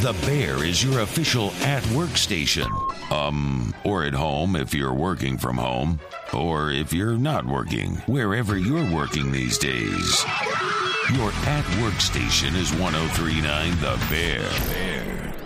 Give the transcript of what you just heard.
The Bear is your official at-work station. Or at home if you're working from home. Or if you're not working, wherever you're working these days. Your at-work station is 103.9 The Bear.